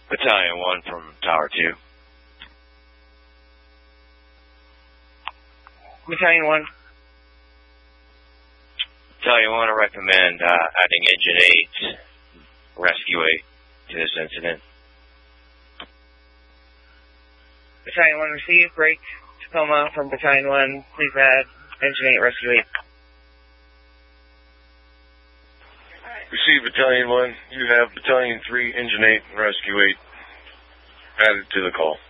Battalion 1 from Tower 2. Battalion 1. Battalion 1, I recommend adding Engine 8, Rescue 8 to this incident. Battalion 1 received. Break. Tacoma from Battalion 1. Please add Engine 8, Rescue 8. Receive Battalion 1. You have Battalion 3, Engine 8, Rescue 8 added to the call.